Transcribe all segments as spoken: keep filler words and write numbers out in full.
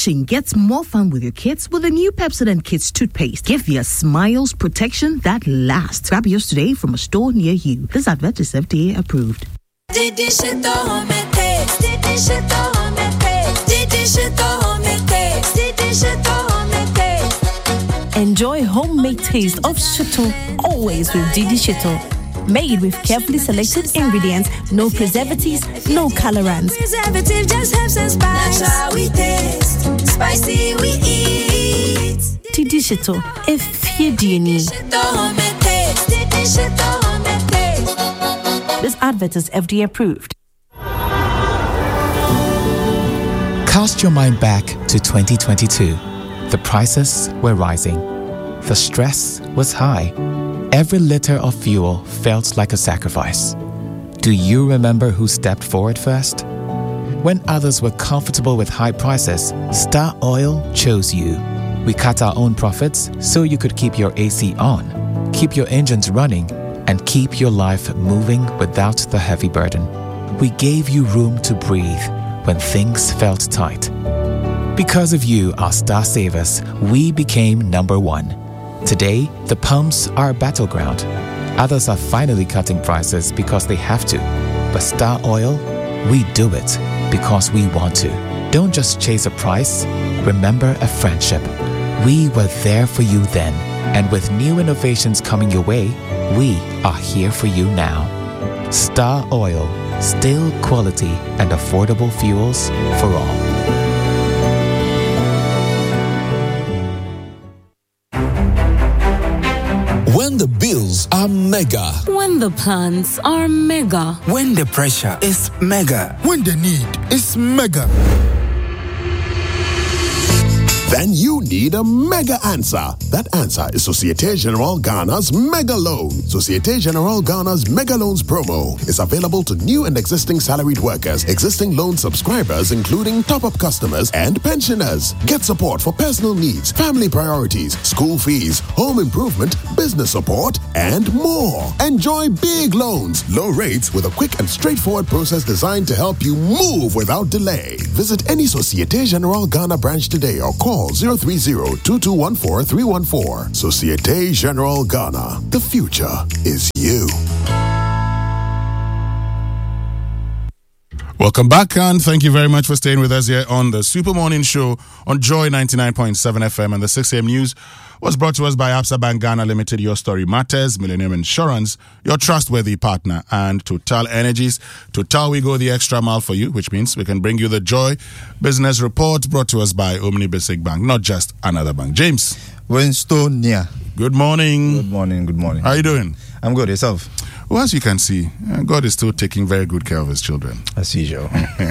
brushing gets more fun with your kids with the new Pepsodent Kids toothpaste. Give your smiles protection that lasts. Grab yours today from a store near you. This advert is F D A approved. Enjoy homemade taste of Shito always with Didi Shito. Made with carefully selected ingredients, no preservatives, no colorants. Preservative just helps us spice. That's how we taste. Spicy we eat. Didi Shito, if you do need. This advert is F D A approved. Cast your mind back to twenty twenty-two. The prices were rising. The stress was high. Every liter of fuel felt like a sacrifice. Do you remember who stepped forward first? When others were comfortable with high prices, Star Oil chose you. We cut our own profits so you could keep your A C on, keep your engines running, and keep your life moving without the heavy burden. We gave you room to breathe when things felt tight. Because of you, our Star Savers, we became number one. Today, the pumps are a battleground. Others are finally cutting prices because they have to. But Star Oil, we do it because we want to. Don't just chase a price, remember a friendship. We were there for you then, and with new innovations coming your way, we are here for you now. Star Oil, still quality and affordable fuels for all. When the bills are mega. When the plans are mega. When the pressure is mega. When the need is mega. Then you need a mega answer. That answer is Societe Generale Ghana's Mega Loan. Societe Generale Ghana's Mega Loans promo is available to new and existing salaried workers, existing loan subscribers, including top-up customers and pensioners. Get support for personal needs, family priorities, school fees, home improvement, business support, and more. Enjoy big loans, low rates with a quick and straightforward process designed to help you move without delay. Visit any Societe Generale Ghana branch today or call zero three zero, two two one four, three one four. Societe Generale Ghana. The future is you. Welcome back, and thank you very much for staying with us here on the Super Morning Show on Joy ninety-nine point seven F M. And the six a.m. news was brought to us by Absa Bank Ghana Limited, Your Story Matters, Millennium Insurance, your trustworthy partner, and Total Energies. Total, we go the extra mile for you, which means we can bring you the Joy Business Report brought to us by Omni Basic Bank, not just another bank. James. Winstonia. Good morning. Good morning, good morning. How are you doing? I'm good. Yourself? Well, as you can see, God is still taking very good care of his children. As usual.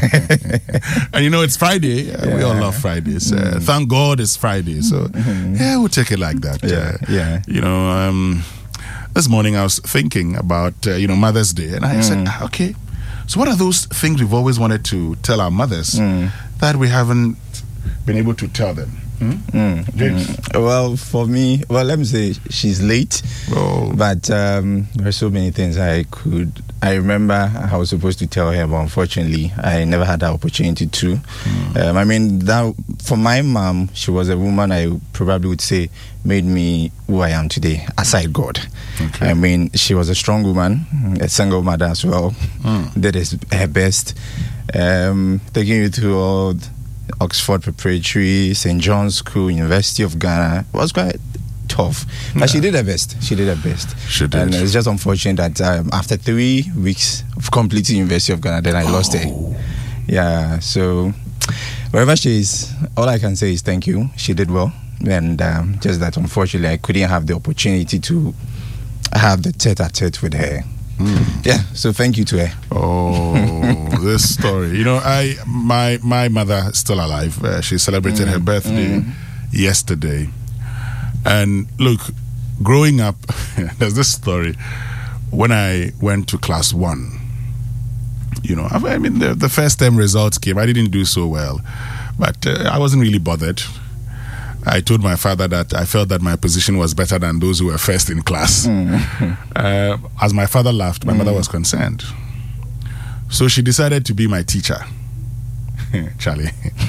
And you know, it's Friday. Yeah. We all love Fridays. Uh, mm. Thank God it's Friday. So, mm-hmm. yeah, we'll take it like that. Yeah, uh, yeah. You know, um, this morning I was thinking about, uh, you know, Mother's Day. And I mm. said, okay, so what are those things we've always wanted to tell our mothers mm. that we haven't been able to tell them? Mm? Mm, James? Mm. Well, for me, well, let me say she's late, oh. but um, there are so many things I could. I remember I was supposed to tell her, but unfortunately, I never had the opportunity to. Mm. Um, I mean, that for my mom, she was a woman I probably would say made me who I am today, aside God. Okay. I mean, she was a strong woman, a single mother as well, mm. did his, her best, um, taking you through all Oxford Preparatory, Saint John's School, University of Ghana. It was quite tough, but yeah. she did her best. She did her best. She did. And it's just unfortunate that um, after three weeks of completing University of Ghana, then I oh. lost her. Yeah, so wherever she is, all I can say is thank you. She did well. And um, just that unfortunately I couldn't have the opportunity to have the tete-a-tete with her. Mm. Yeah, so thank you to her. Oh, this story. You know, I my my mother is still alive. Uh, she celebrated mm. her birthday mm. yesterday. And look, growing up, there's this story. When I went to class one, you know, I mean, the, the first term results came. I didn't do so well, but uh, I wasn't really bothered. I told my father that I felt that my position was better than those who were first in class. Mm. Uh, as my father laughed, my mm. mother was concerned. So she decided to be my teacher. Charlie.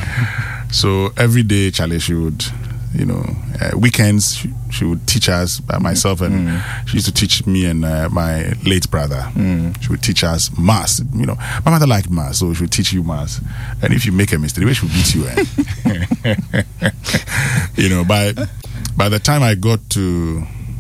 So every day, Charlie, she would, you know, uh, weekends, she, she would teach us, uh, myself, and mm. she used to teach me and uh, my late brother. Mm. She would teach us maths. You know, my mother liked maths, so she would teach you maths. And if you make a mistake, she would beat you. Eh? You know, by, by the time I got to...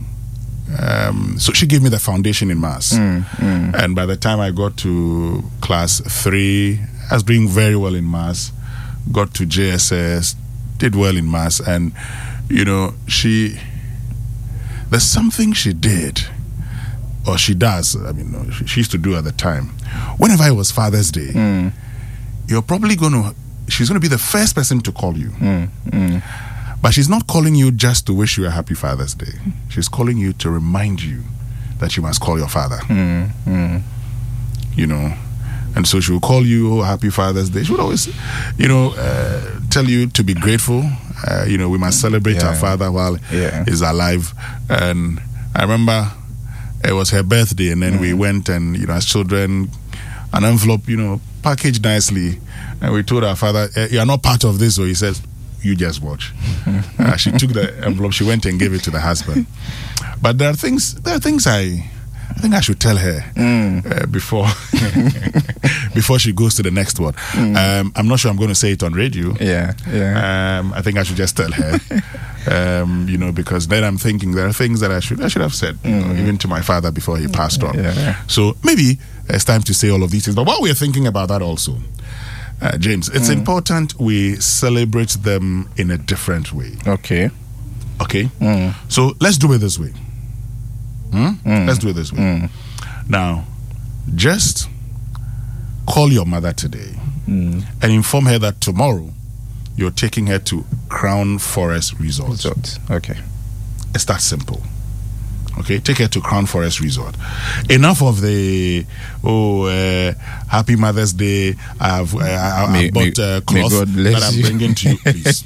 Um, so she gave me the foundation in maths. Mm, mm. And by the time I got to class three, I was doing very well in maths. Got to J S S, did well in maths. And, you know, she, there's something she did, or she does, I mean, she, she used to do at the time. Whenever it was Father's Day, mm. you're probably going to, she's going to be the first person to call you. Mm, mm. But she's not calling you just to wish you a happy Father's Day. She's calling you to remind you that you must call your father. Mm, mm. You know, and so she will call you, oh, happy Father's Day. She would always, you know, uh, tell you to be grateful. Uh, you know, we must celebrate yeah. our father while yeah. he's alive. And I remember it was her birthday, and then mm. we went and, you know, as children, an envelope, you know, packaged nicely. And we told our father, you are not part of this. So he says, you just watch. Uh, she took the envelope, she went and gave it to the husband. But there are things, there are things I, I think I should tell her mm. uh, before before she goes to the next one. Mm. Um, I'm not sure I'm going to say it on radio. Yeah, yeah. Um, I think I should just tell her. um, you know, because then I'm thinking there are things that I should I should have said, you know, mm. even to my father before he passed on. Yeah. So maybe it's time to say all of these things. But while we're thinking about that also, Uh, James, it's mm. important we celebrate them in a different way. Okay. Okay? Mm. So let's do it this way. Hmm? Mm. Let's do it this way. Mm. Now, just call your mother today mm. and inform her that tomorrow you're taking her to Crown Forest Resort. Resort. Okay. It's that simple. Okay, take her to Crown Forest Resort. Enough of the oh uh, Happy Mother's Day. I've uh, I, may, I bought uh, cloth that I'm you. bringing to you. Please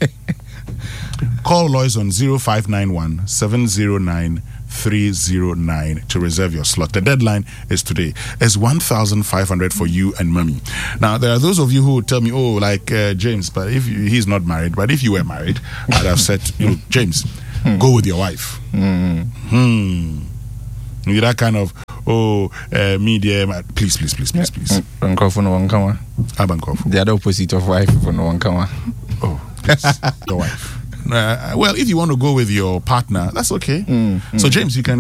call Lois on zero five nine one seven zero nine three zero nine to reserve your slot. The deadline is today. It's one thousand five hundred for you and mommy. Now there are those of you who would tell me, oh, like uh, James, but if you, he's not married, but if you were married, I'd have said, you know, James. Hmm. Go with your wife. Mm. Hmm. With that kind of oh uh, media, please, please, please, please, please. The other opposite of wife for no one come. Oh, please, your wife. Uh, well, if you want to go with your partner, that's okay. Mm. So James, you can